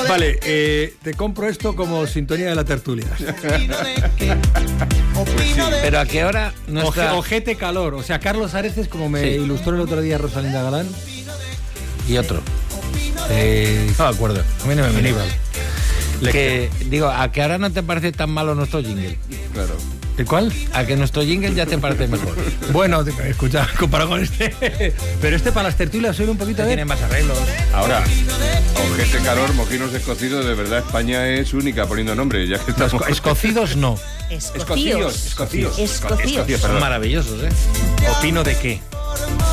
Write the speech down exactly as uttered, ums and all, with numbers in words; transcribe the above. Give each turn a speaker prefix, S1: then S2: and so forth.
S1: Vale, eh, te compro esto como sintonía de la tertulia.
S2: Pero ¿a qué hora nuestra...
S1: Oje, ojete calor. O sea, Carlos Areces, como me
S2: Sí.
S1: ilustró el otro día Rosalinda Galán.
S2: Y otro.
S1: Eh,
S2: No me acuerdo.
S1: a mí no me viene igual.
S2: Que, digo, ¿a qué hora no te parece tan malo nuestro jingle?
S3: Claro.
S1: ¿El cuál?
S2: ¿A que nuestro jingle ya te parece mejor?
S1: Bueno, escucha, comparado con este. Pero este para las tertulias soy un poquito de...
S2: Tiene más arreglos.
S3: Ahora, ojete calor, mojinos escocidos, de verdad España es única poniendo nombre, ya que
S1: No,
S3: estamos...
S1: esco- escocidos no.
S3: Escocíos, escocíos.
S4: Escocíos.
S2: Son maravillosos, ¿eh?
S1: ¿Opino de qué?